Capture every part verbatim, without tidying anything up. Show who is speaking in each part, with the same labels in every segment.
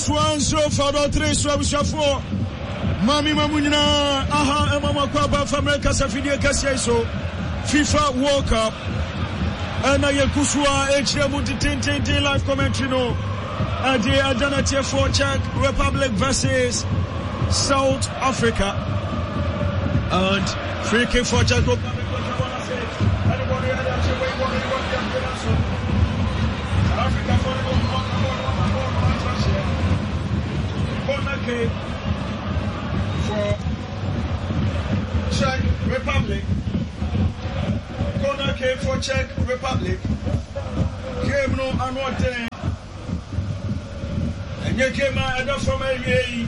Speaker 1: Peace one zero four dot three Swabshafo. Mami Mamunina, aha, Emma Kwaba from America Safidia Casieso. FIFA World Cup. And I Kusua, H M T live commentary no. And the Adana for Czech Republic versus South Africa. And free kick for Czech Republic. For Czech Republic. Corner kick for Czech Republic. Game no another. And you came out from a year.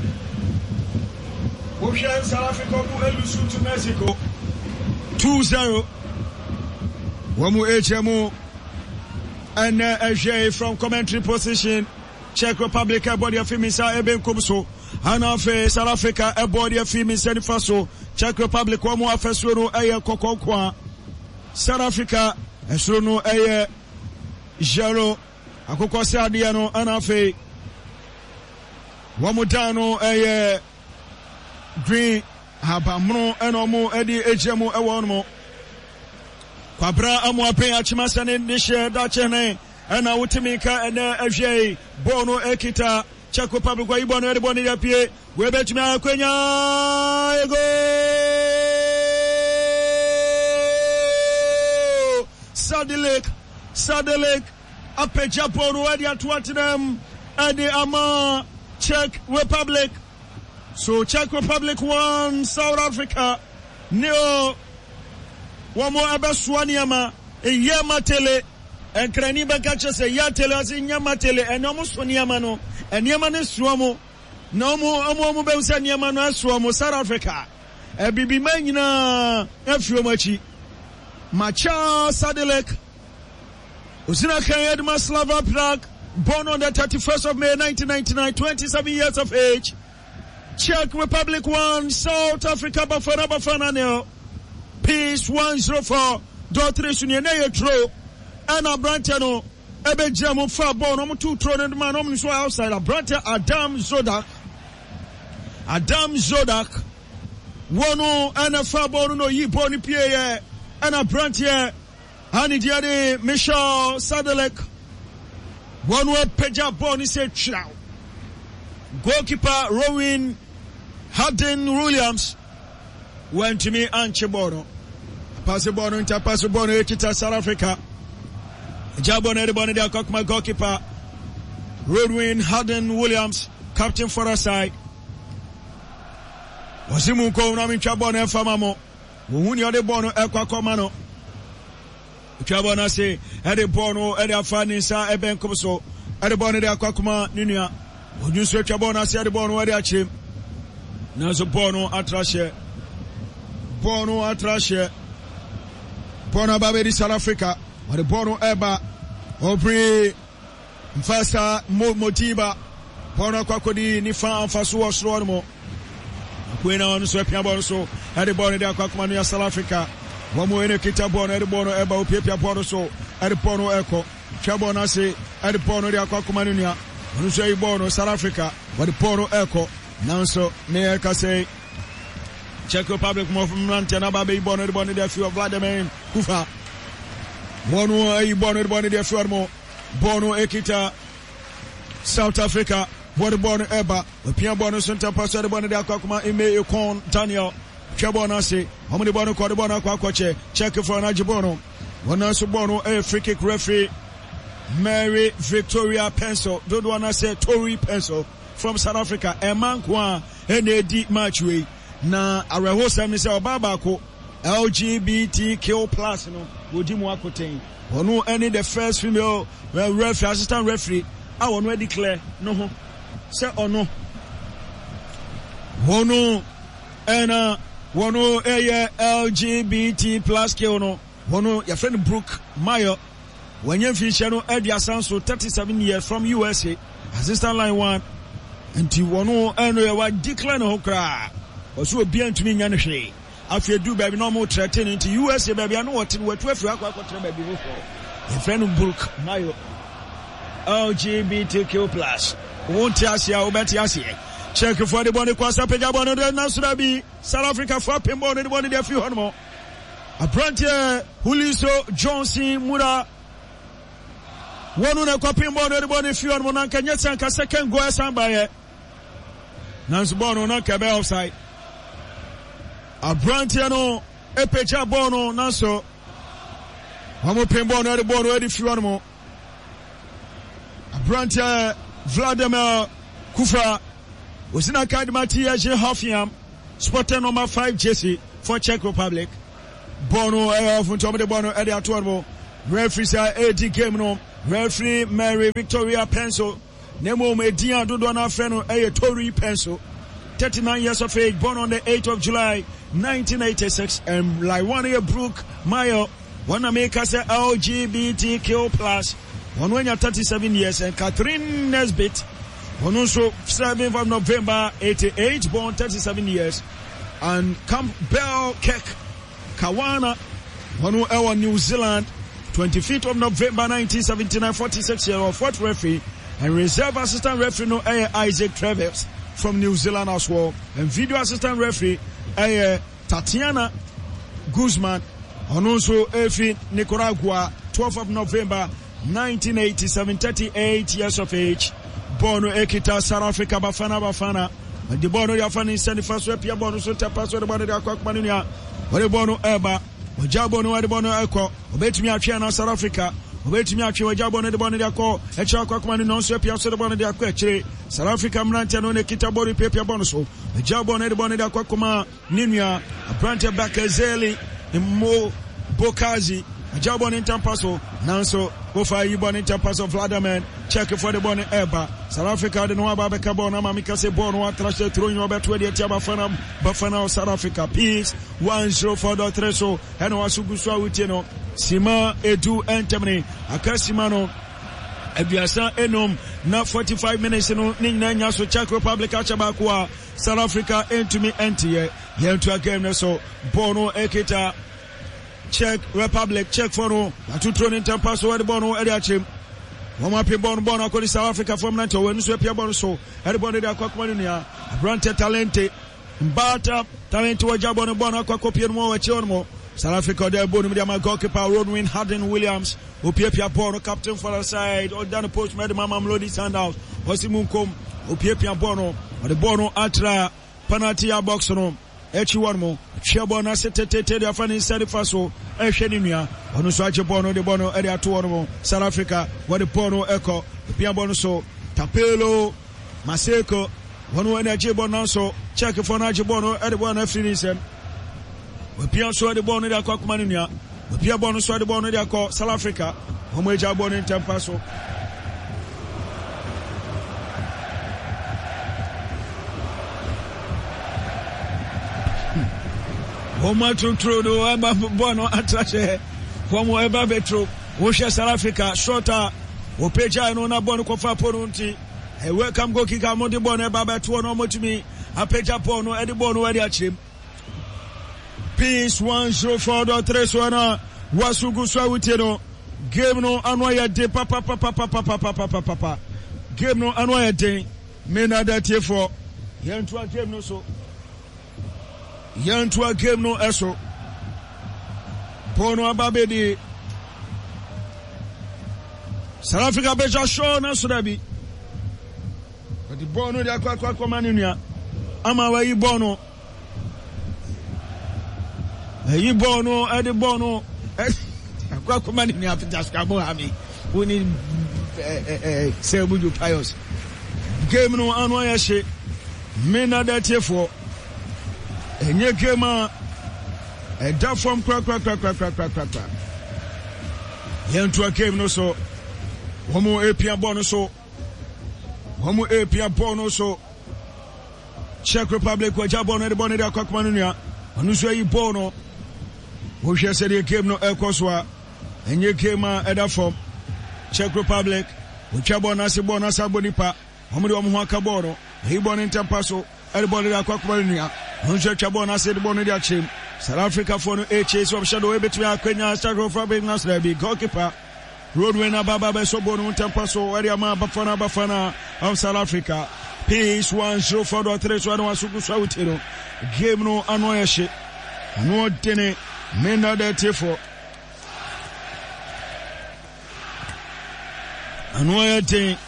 Speaker 1: Ocean South Africa who elusu to Mexico. two zero. Wamu H M O and uh, J from commentary position. Czech Republic a body of Fimisa Eben Kumso. Hanafe South Africa a body of Fimisa Faso. Czech Republic Wamu Afesuru Aya Kokokwa. South Africa Esruno Aya Jero Akoko Sadiano Anafe Wamutano Aya Green Habamno Enomo Eddie H M O Ewono Kwabra Amwape Achimasane Nisha Dachene Ena Utimika and F J Bono Ekita Czech Republic wa Ibono Ediboni Yapie Webetuma Kwenya Ego Sadilek Sadilek Ape Japan Wadi Atwatinam Adi Ama Czech Republic. So Czech Republic one, South Africa nil. One more Abaswaniama, a Yamatele, and Kraniba catches a Yatelas in Yamatele, and almost Waniamano, and Yamane Swamo, no more Amomo Belsan Yamano Swamo, South Africa, a Bibi Manina, Efumachi, Macha Sadilek, Usina Kayed Maslava Prague, born on the thirty-first of May nineteen ninety-nine, twenty-seven years of age. Czech Republic one, South Africa Bafana Bafana nil. Peace one zero four dot three Sunye Tro and Abrantano Ebe Jamu Fabo no two thrown and man no so outside Abranta Adam Zodak Adam Zodak one and a Fabo no yi boni pie and Abrantia Hani Diade Michel Sadilek one word Peja Boni said chow. Goalkeeper Rowan Hardin Williams went to me Anche Bono. Pass the ball into pass the ball to South Africa. Jabon everybody there, cock my goalkeeper. Rowan Hardin Williams, captain for our side. Wasimu ko na mi Jabon e famamo. Wo huni ode bono e kwa komano. Jabon ase e de bono e de afani sa e ben komso. E de bono de akwa kuma ninua. Wodun so Jabon ase e de bono e de achim. Na so bono atrashe. Bono atrashe. Bono babedi South Africa. Or the bono eba. Obri Mfasa Motiba. Bono kwakodi ni fa amfaso osro mo. Kwena onu so pia bono so. Ade bono de akwakuma no South Africa. Wamo ene kita bono ade bono eba opia bono so. Ade bono eko. Twa bono ase ade bono de akwakuma no nia. Onu so bono South Africa. Ade bono eko. Nanso ne eka say Czech Republic mo from Lantana Baby Bono de Bono de Few Vladimir Kufa. Bono ai Bono de Bono de Few mo. Bono Ekita South Africa. Bono Bono Eba. Opia Bono Santa Pastor de Bono de Akakuma Ime Ekon Daniel. Chabona say, how many Bono Quad Bono Aquache? Check for an Ajibono. One also Bono a free kick referee. Mary Victoria Pencil. Don't wanna say Tory Pencil from South Africa. A man kwa and a deep match way. Na areho sam ni se obaba ko L G B T Q plus no wodi mu akoten ono any the first female referee assistant referee I won we declare no ho se ono wono ena wono eye L G B T plus Q no wono your friend Brooke Mayo when you finish no Edia Sanso thirty-seven years from U S A assistant line one and ti wono eno ye wa declare no kra oso obi antumi nya ne hwe afie du baby no mo threaten into U S A baby I know what what we afia akwa akwa baby before your friend Brooke Mayo L G B T Q plus won't asia obeti asia check for the body kwasa pega ball no nasura bi South Africa for pinball no the body there few honmo Abrantie Huliso Johnson Mura wonu na kwa pinball no the body few honmo na kanya sanka second goal samba ye nanso ball no na kebe offside Abrantie no epecha ball no nanso wamo pinball no the ball no the few honmo Abrantie Vladimir Kufra was in a card Matthias Hofiam, spotter number five Jesse for Czech Republic. Bono eh from top of the Bono Eddie Atuarbo. Referee say eighty game no. Referee Mary Victoria Penso. Nemo Median Dudona Freno eh Tori Penso. thirty-nine years of age, born on the eighth of July nineteen eighty-six, and Laiwania Brooke Mayo, one America say L G B T Q plus. One when you're thirty-seven years, and Catherine Nesbitt, one also seventh of November eighty-eight, born thirty-seven years, and Campbell Keck Kawana, one who won New Zealand, twenty-fifth of November nineteen seventy-nine, forty-six year old fourth referee, and reserve assistant referee no Isaac Travers from New Zealand as well, and video assistant referee Tatiana Guzman, and also Efi Nicaragua, twelfth of November nineteen eighty-seven, thirty-eight years of age. Bono Ekita, South Africa, Bafana Bafana. And the Bono Yafani send the first rep, Bono Sota Paso, the Bono Aquak Manunia, or the Bono Eba, or Jabono, the Bono Echo, obey me at South Africa, obey me at Jabono, the Bono Yako, a Chakak Manunon, Sepia, the Bono Aquache, South Africa, Mrantan, Ekita Body Paper Bonoso, the Jabono, the Bono Aquakuma, Ninia, a Branta Bakazeli, and Mo Bokazi. Jabon in Tampaso, Nanso, Bofa Ibon in Tampaso, Vladimir, check for the Bonnie Eba, South Africa, the Noaba Cabona, Mamika Se Bono, Trash, throwing your bet to the Tabafana, Bafana, South Africa, peace, one zero for the Treso, and Wasuguswa Utino, Sima, Edu, and Temini, Akasimano, Ebiasa, Enom, not forty-five minutes, no, Nina, so Czech Republic, Achabakwa, South Africa, into me, anti, here to a game, so Bono, Ekita. Czech Republic, Czech for no, to turn in Tampaso, where the Bono, Ediachim. One more people born born according to South Africa from Nato, when you appear born so, everybody that Quackmania, Brante Talente, Bata, Talento, Jabon, Bona, Quackopian, more, Chionmo, South Africa, their bone, Mediama goalkeeper, Rodwin Harden Williams, Upiapia Bono, captain for the side, or down the post, Madam Lodi Sandhouse, Osimunkom, Upiapia Bono, or the Bono Atra, Panatia Boxono. Echi one more. Chabona setete the afani inside the faso. Eshenimia. Onu so ache bono de bono edi atu one more. South Africa. What the bono echo. Pia bono so. Tapelo. Maseko. Wanu edi ache bono so. Check for na ache bono edi bono efinisen. We pia so edi bono edi akwa kumaninia. We pia bono so edi bono edi akwa South Africa. Homo eja bono in tempaso. Homa true do eba bono atrache homo eba betro wo hwe South Africa shorter wo peja no na bono kofa porunti e welcome go kick am de bono eba beto no motumi apeja bono e de bono we de achim peace one zero four three so na wasugu so awutie no game no anoya de papa papa papa papa papa game no anoya de me na that here for yentu a game no so Yan to a game no eso. Bono ababedi. South Africa beja show na sudabi. But the bono de akwa kwa kwa manunia. Ama wa yi bono. Yi bono e de bono. Akwa kwa manunia after skabo ami. Woni eh eh say buju pious. Game no anwa ya she. Me na that here for Enye kema Eda from crack crack crack crack crack crack crack crack Yentu a game no so Homo epia bono so Homo epia bono so Czech Republic wa jabono de bono de akwakmanunia Onuso yi bono Wo hwe se de game no ekoswa Enye kema eda from Czech Republic wo jabono ase bono asa bonipa Homo de omo aka bono He bono intempaso Everybody that akwakmanunia Hunche Chabona said the Bonnie South Africa for no H S of shadow between Kenya, South Africa, Nasrabi, goalkeeper, Roadway na baba beso bonu tempaso area ma bafana bafana of South Africa. Peace one zero four dot three so anu asugu swawutero. Game no anu yeshe. Anu dene mena de tifo. Anu yete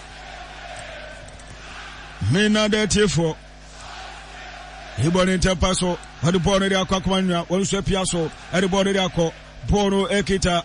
Speaker 1: mena de tifo. Hiboni tempaso hadi bono de akwa kwanya wonso piaso hadi bono de akọ bono ekita.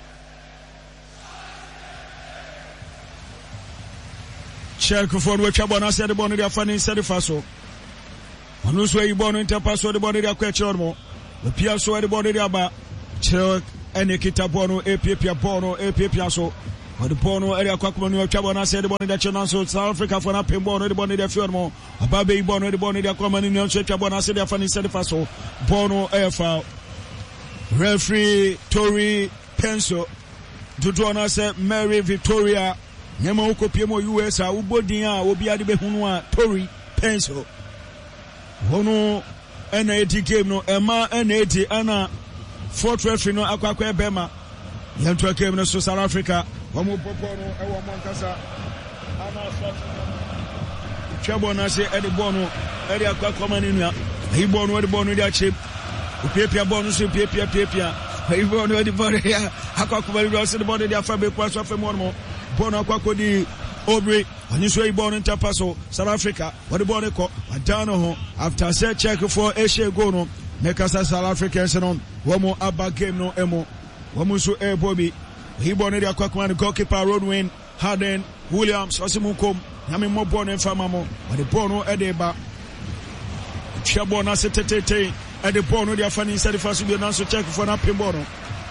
Speaker 1: Check for which abona said the bonnet of funny said the faso. On whose way you born in Tapaso, the bonnet of Quechormo, the Piasso, the bonnet about Check and Nikita Bono, a Pipia Bono, a Pipiaso, or the Bono area Quackman of Chabona said the bonnet that Chanaso, South Africa for up in Bono, the bonnet of Firmo, a baby Bono, the bonnet of Common in Chabona said the funny said the faso, Bono Airfowl, referee Tory Penso, Dudona said Mary Victoria. Nyama uko piemo U S a ubodin a obi ade behunu a Tory Pencil hono ena edi game no ema ena edi ana fourth referee no akwakwa ebema yanto game no so South Africa omo popo no e wo monkasa ana South Chabo na se edi ball no edi akwakwa maninu a hi ball no edi ball no edi ache opiepia ball no so piepia piepia hi ball no edi ball ya akwakwa maninu so edi ball edi afa be kwa so afa mo no Bono Kwakodi Aubrey, and you say born in Tapaso, South Africa, what the border called Adano after set check for Asia Gono, Nekasa South Africans and on Womo Abba game no emo, Womusu Air Bobby, he born in the Kwakman goalkeeper Roadwin, Harden, Williams, Osimukom, Yami Mo born in Famamo, and the Bono Edeba Chabona Setete, and the Bono, the Afani said the first will be announced to check for an Bono.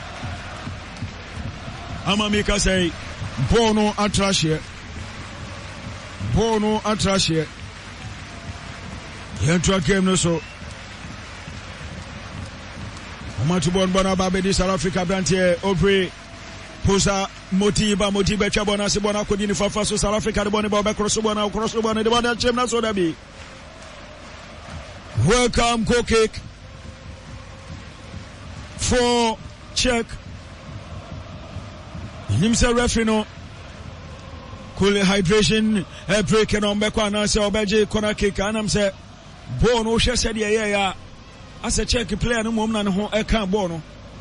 Speaker 1: Amamika say, Bono atrashie Bono atrashie Yentra game no so Omatu bon bona babedi South Africa brantie Aubrey Posa Motiba Motiba Chabona Sibona Kodini Fafaso South Africa de Bonnie Boba Crossobona Crossobona de Bonnie Chemna so dabi. Welcome goal kick for check. Himself referee no cool hydration uh, break and on back one answer obeje corner kick and I'm say ball no she said yeah yeah yeah as a check player no mom na ho e kan ball no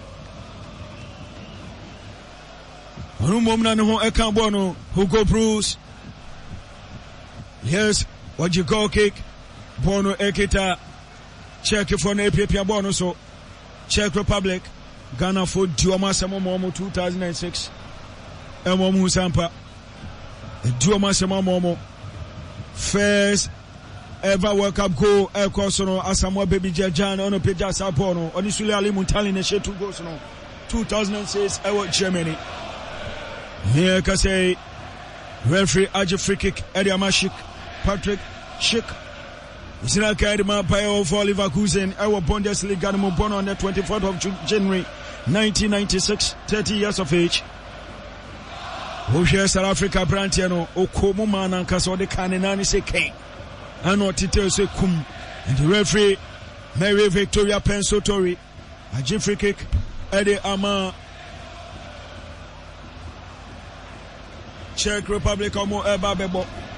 Speaker 1: no mom na ho e kan ball no Hugo Bruce yes what you goal kick ball no ekita check for no epia ball no so Czech Republic Ghana for Dioma Samomo two thousand six Emo Musampa Dioma Samomo first ever World Cup goal Ekosono Asamoah Baby Jajan ono Peja Sapono Onisuli Ali Muntali ne two goals no two thousand six Ewo Germany. Here ka say referee Aje free kick Eddie Amashik Patrick Schick Isina Kadima Payo for Leverkusen Ewo Bundesliga no born on the twenty-fourth of January nineteen ninety-six, thirty years of age. Oshe South Africa brantiano okomu mana nkaso de kanenani se ken. Ano tite se kum. And the referee Mary Victoria Penso Tory. A free kick Eddie Ama Czech Republic omo eba bebo.